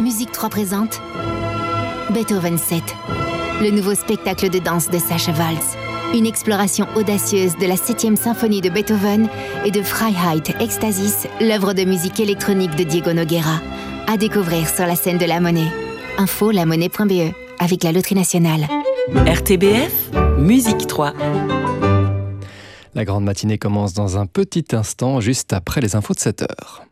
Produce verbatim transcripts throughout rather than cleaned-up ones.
Musique trois présente Beethoven sept, le nouveau spectacle de danse de Sacha Waltz. Une exploration audacieuse de la septième symphonie de Beethoven et de Freiheit Ekstasis, l'œuvre de musique électronique de Diego Nogueira. À découvrir sur la scène de La Monnaie. Info la monnaie point b e avec la Loterie Nationale. R T B F, Musique trois. La grande matinée commence dans un petit instant, juste après les infos de sept heures.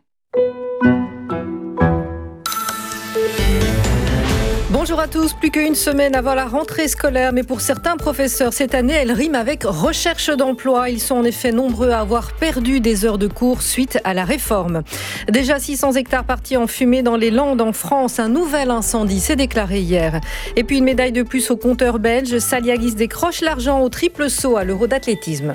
Bonjour à tous, plus qu'une semaine avant la rentrée scolaire, mais pour certains professeurs, cette année, elle rime avec recherche d'emploi. Ils sont en effet nombreux à avoir perdu des heures de cours suite à la réforme. Déjà six cents hectares partis en fumée dans les Landes en France. Un nouvel incendie s'est déclaré hier. Et puis une médaille de plus au compteur belge. Saliagis décroche l'argent au triple saut à l'Euro d'athlétisme.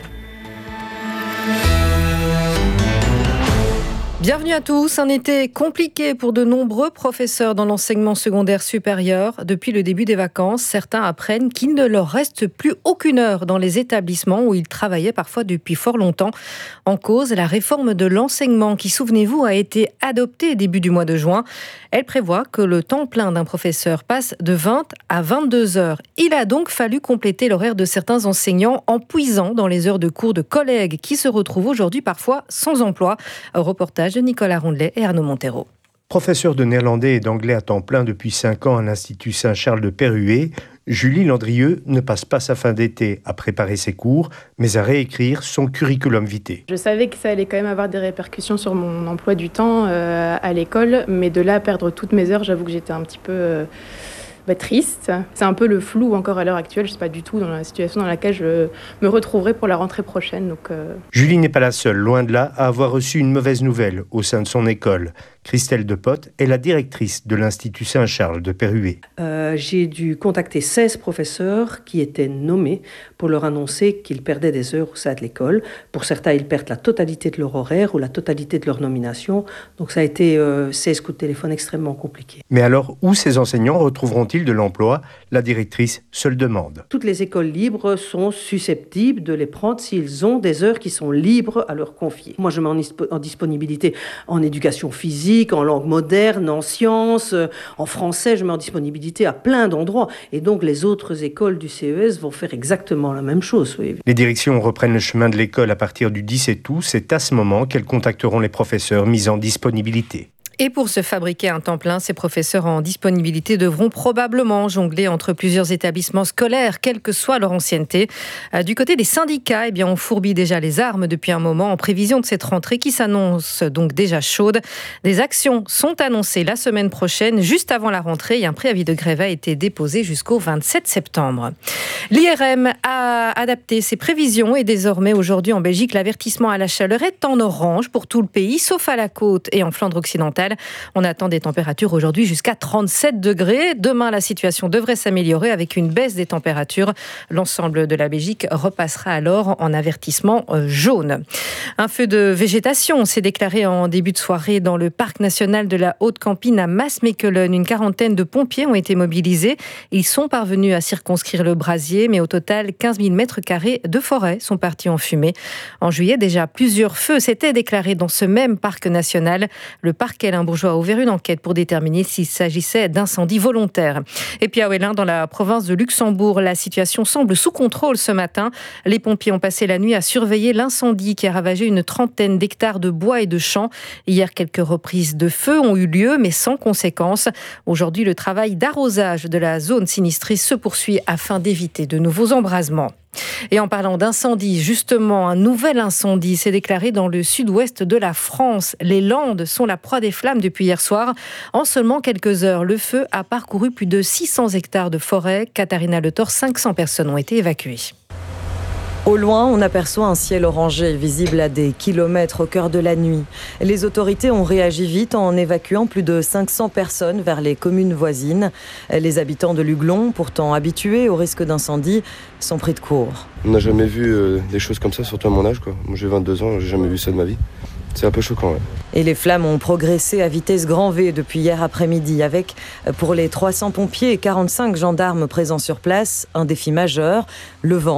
Bienvenue à tous. Un été compliqué pour de nombreux professeurs dans l'enseignement secondaire supérieur. Depuis le début des vacances, certains apprennent qu'il ne leur reste plus aucune heure dans les établissements où ils travaillaient parfois depuis fort longtemps. En cause, la réforme de l'enseignement qui, souvenez-vous, a été adoptée début du mois de juin. Elle prévoit que le temps plein d'un professeur passe de vingt à vingt-deux heures. Il a donc fallu compléter l'horaire de certains enseignants en puisant dans les heures de cours de collègues qui se retrouvent aujourd'hui parfois sans emploi. Un reportage de Nicolas Rondelet et Arnaud Montero. Professeur de néerlandais et d'anglais à temps plein depuis cinq ans à l'Institut Saint-Charles de Perruet, Julie Landrieux ne passe pas sa fin d'été à préparer ses cours, mais à réécrire son curriculum vitae. Je savais que ça allait quand même avoir des répercussions sur mon emploi du temps euh, à l'école, mais de là à perdre toutes mes heures, j'avoue que j'étais un petit peu... Euh Bah, triste. C'est un peu le flou encore à l'heure actuelle. Je ne sais pas du tout dans la situation dans laquelle je me retrouverai pour la rentrée prochaine. Donc, euh... Julie n'est pas la seule, loin de là, à avoir reçu une mauvaise nouvelle au sein de son école. Christelle Depotte est la directrice de l'Institut Saint-Charles de Perruet. Euh, j'ai dû contacter seize professeurs qui étaient nommés pour leur annoncer qu'ils perdaient des heures au sein de l'école. Pour certains, ils perdent la totalité de leur horaire ou la totalité de leur nomination. Donc ça a été euh, seize coups de téléphone extrêmement compliqués. Mais alors, où ces enseignants retrouveront-ils de l'emploi ? La directrice se le demande. Toutes les écoles libres sont susceptibles de les prendre s'ils ont des heures qui sont libres à leur confier. Moi, je mets en, isp- en disponibilité en éducation physique, en langue moderne, en sciences, euh, en français, je mets en disponibilité à plein d'endroits. Et donc, les autres écoles du C E S vont faire exactement la même chose. Oui. Les directions reprennent le chemin de l'école à partir du dix-sept août. C'est à ce moment qu'elles contacteront les professeurs mis en disponibilité. Et pour se fabriquer un temps plein, ces professeurs en disponibilité devront probablement jongler entre plusieurs établissements scolaires, quelle que soit leur ancienneté. Du côté des syndicats, eh bien, on fourbit déjà les armes depuis un moment en prévision de cette rentrée qui s'annonce donc déjà chaude. Des actions sont annoncées la semaine prochaine, juste avant la rentrée, et un préavis de grève a été déposé jusqu'au vingt-sept septembre. L'I R M a adapté ses prévisions et désormais aujourd'hui en Belgique, l'avertissement à la chaleur est en orange pour tout le pays, sauf à la côte et en Flandre occidentale. On attend des températures aujourd'hui jusqu'à trente-sept degrés. Demain, la situation devrait s'améliorer avec une baisse des températures. L'ensemble de la Belgique repassera alors en avertissement jaune. Un feu de végétation s'est déclaré en début de soirée dans le parc national de la Haute-Campine à Maasmechelen. Une quarantaine de pompiers ont été mobilisés. Ils sont parvenus à circonscrire le brasier, mais au total, quinze mille mètres carrés de forêt sont partis en fumée. En juillet, déjà, plusieurs feux s'étaient déclarés dans ce même parc national. Le parquet Bourgeois a ouvert une enquête pour déterminer s'il s'agissait d'incendie volontaire. Et puis à Ouélin, dans la province de Luxembourg, la situation semble sous contrôle ce matin. Les pompiers ont passé la nuit à surveiller l'incendie qui a ravagé une trentaine d'hectares de bois et de champs. Hier, quelques reprises de feu ont eu lieu, mais sans conséquence. Aujourd'hui, le travail d'arrosage de la zone sinistrée se poursuit afin d'éviter de nouveaux embrasements. Et en parlant d'incendie, justement, un nouvel incendie s'est déclaré dans le sud-ouest de la France. Les Landes sont la proie des flammes depuis hier soir. En seulement quelques heures, le feu a parcouru plus de six cents hectares de forêt. Katharina Le Thor, cinq cents personnes ont été évacuées. Au loin, on aperçoit un ciel orangé visible à des kilomètres au cœur de la nuit. Les autorités ont réagi vite en évacuant plus de cinq cents personnes vers les communes voisines. Les habitants de Luglon, pourtant habitués au risque d'incendie, sont pris de court. On n'a jamais vu euh, des choses comme ça, surtout à mon âge, quoi. Moi j'ai vingt-deux ans, j'ai jamais vu ça de ma vie. C'est un peu choquant. Ouais. Et les flammes ont progressé à vitesse grand V depuis hier après-midi avec, pour les trois cents pompiers et quarante-cinq gendarmes présents sur place, un défi majeur, le vent.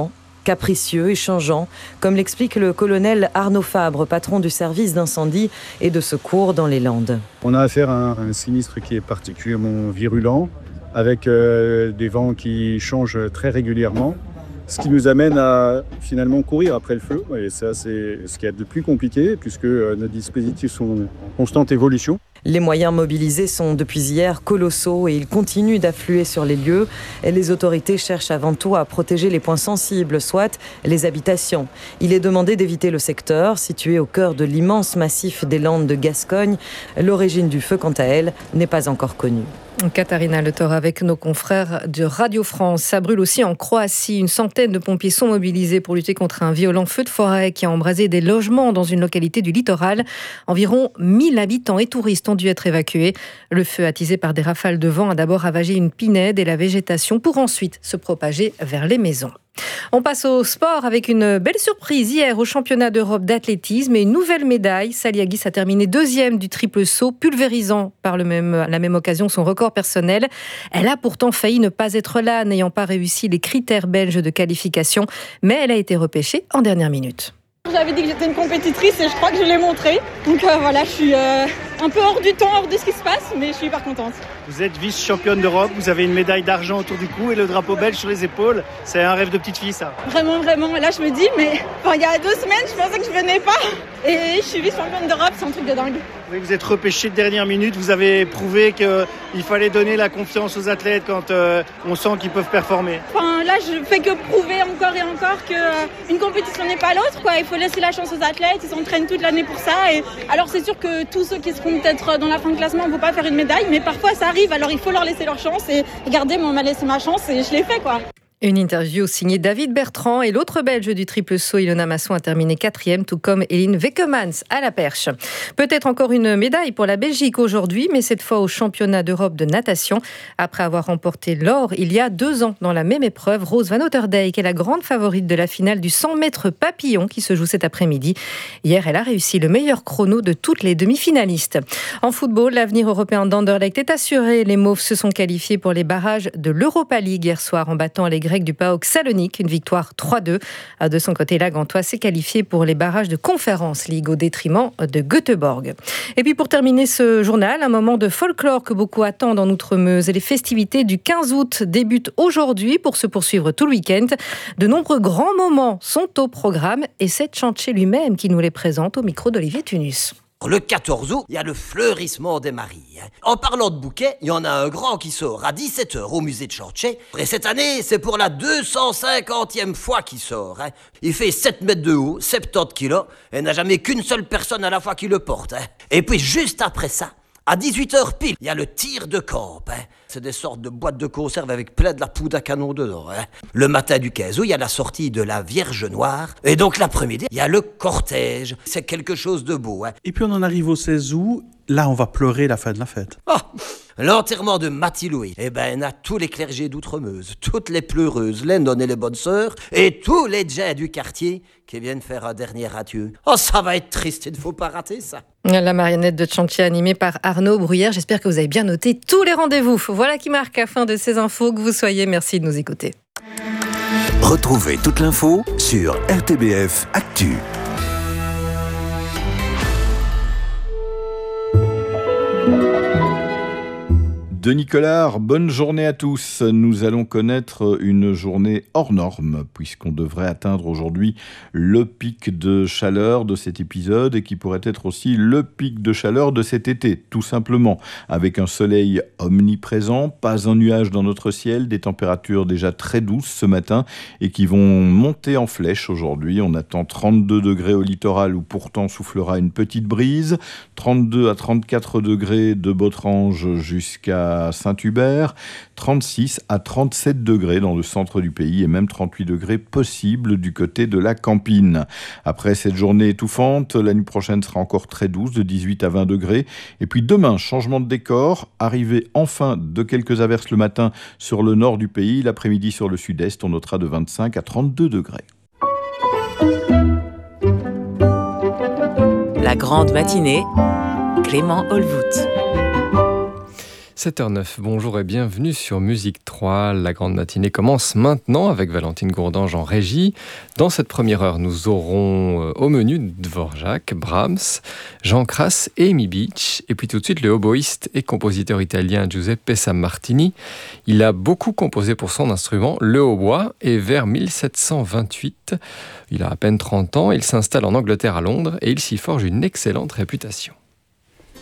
capricieux et changeant, comme l'explique le colonel Arnaud Fabre, patron du service d'incendie et de secours dans les Landes. On a affaire à un sinistre qui est particulièrement virulent, avec euh, des vents qui changent très régulièrement, ce qui nous amène à finalement courir après le feu. Et ça, c'est ce qui est le plus compliqué, puisque euh, nos dispositifs sont en constante évolution. Les moyens mobilisés sont depuis hier colossaux et ils continuent d'affluer sur les lieux. Et les autorités cherchent avant tout à protéger les points sensibles, soit les habitations. Il est demandé d'éviter le secteur, situé au cœur de l'immense massif des Landes de Gascogne. L'origine du feu, quant à elle, n'est pas encore connue. Katharina Le Thor avec nos confrères de Radio France. Ça brûle aussi en Croatie. Une centaine de pompiers sont mobilisés pour lutter contre un violent feu de forêt qui a embrasé des logements dans une localité du littoral. Environ mille habitants et touristes ont dû être évacués. Le feu, attisé par des rafales de vent, a d'abord ravagé une pinède et la végétation pour ensuite se propager vers les maisons. On passe au sport avec une belle surprise hier au championnat d'Europe d'athlétisme et une nouvelle médaille. Saliagis a terminé deuxième du triple saut, pulvérisant par le même, la même occasion son record personnel. Elle a pourtant failli ne pas être là, n'ayant pas réussi les critères belges de qualification, mais elle a été repêchée en dernière minute. J'avais dit que j'étais une compétitrice et je crois que je l'ai montré. Donc euh, voilà, je suis euh, un peu hors du temps, hors de ce qui se passe, mais je suis hyper contente. Vous êtes vice-championne d'Europe, vous avez une médaille d'argent autour du cou et le drapeau belge sur les épaules. C'est un rêve de petite fille, ça. Vraiment, vraiment. Là, je me dis, mais enfin, il y a deux semaines, je pensais que je venais pas. Et je suis vice-championne d'Europe, c'est un truc de dingue. Oui, vous êtes repêchée de dernière minute. Vous avez prouvé qu'il fallait donner la confiance aux athlètes quand euh, on sent qu'ils peuvent performer. Enfin, là, je fais que prouver encore et encore qu'une euh, compétition n'est pas l'autre, quoi. Il faut laisser la chance aux athlètes, ils s'entraînent toute l'année pour ça. Et alors, c'est sûr que tous ceux qui seront peut-être dans la fin de classement ne vont pas faire une médaille, mais parfois ça arrive, alors il faut leur laisser leur chance. Et regardez, moi, on m'a laissé ma chance et je l'ai fait, quoi. Une interview signée David Bertrand et l'autre Belge du triple saut, Ilona Masson, a terminé quatrième, tout comme Eline Wekemans à la perche. Peut-être encore une médaille pour la Belgique aujourd'hui, mais cette fois au championnat d'Europe de natation. Après avoir remporté l'or il y a deux ans dans la même épreuve, Rose Van Otterdijk est la grande favorite de la finale du cent mètres papillon qui se joue cet après-midi. Hier, elle a réussi le meilleur chrono de toutes les demi-finalistes. En football, l'avenir européen d'Anderlecht est assuré. Les Mauves se sont qualifiés pour les barrages de l'Europa League hier soir en battant les Grec du PAOK Salonique, une victoire trois deux. De son côté, la Gantoise s'est qualifiée pour les barrages de Conference League au détriment de Göteborg. Et puis pour terminer ce journal, un moment de folklore que beaucoup attendent en Outremeuse. Les festivités du quinze août débutent aujourd'hui pour se poursuivre tout le week-end. De nombreux grands moments sont au programme et c'est Tchanché lui-même qui nous les présente au micro d'Olivier Tunus. Le quatorze août, il y a le fleurissement des maris. En parlant de bouquets, il y en a un grand qui sort à dix-sept heures au musée de Tchanché. Et cette année, c'est pour la deux cent cinquantième fois qu'il sort. Hein. Il fait sept mètres de haut, soixante-dix kilos, et n'a jamais qu'une seule personne à la fois qui le porte. Hein. Et puis juste après ça, à dix-huit heures pile, il y a le tir de camp. Hein. C'est des sortes de boîtes de conserve avec plein de la poudre à canon dedans. Hein. Le matin du quinze août, il y a la sortie de la Vierge Noire. Et donc l'après-midi, il y a le cortège. C'est quelque chose de beau. Hein. Et puis on en arrive au seize août. Là, on va pleurer la fin de la fête. Oh, l'enterrement de Mathilde. Eh ben, on a tous les clergés d'Outremeuse, toutes les pleureuses, les nonnes et les bonnes sœurs, et tous les gens du quartier qui viennent faire un dernier adieu. Oh, ça va être triste, il ne faut pas rater ça. La marionnette de Tchanché animée par Arnaud Bruyère. J'espère que vous avez bien noté tous les rendez-vous. Voilà qui marque la fin de ces infos. Que vous soyez, merci de nous écouter. Retrouvez toute l'info sur R T B F Actu. Denis Collard, bonne journée à tous. Nous allons connaître une journée hors norme, puisqu'on devrait atteindre aujourd'hui le pic de chaleur de cet épisode et qui pourrait être aussi le pic de chaleur de cet été, tout simplement, avec un soleil omniprésent, pas un nuage dans notre ciel, des températures déjà très douces ce matin et qui vont monter en flèche aujourd'hui. On attend trente-deux degrés au littoral où pourtant soufflera une petite brise, trente-deux à trente-quatre degrés de Botrange jusqu'à Saint-Hubert, trente-six à trente-sept degrés dans le centre du pays et même trente-huit degrés possibles du côté de la Campine. Après cette journée étouffante, la nuit prochaine sera encore très douce, de dix-huit à vingt degrés. Et puis demain, changement de décor, arrivée enfin de quelques averses le matin sur le nord du pays, l'après-midi sur le sud-est, on notera de vingt-cinq à trente-deux degrés. La grande matinée, Clément Holvout. sept heures neuf, bonjour et bienvenue sur Musique trois. La grande matinée commence maintenant avec Valentine Gourdange en régie. Dans cette première heure, nous aurons au menu Dvorak, Brahms, Jean Crass et Amy Beach. Et puis tout de suite, le oboïste et compositeur italien Giuseppe Sammartini. Il a beaucoup composé pour son instrument, le hautbois, et vers mille sept cent vingt-huit, il a à peine trente ans, il s'installe en Angleterre à Londres et il s'y forge une excellente réputation.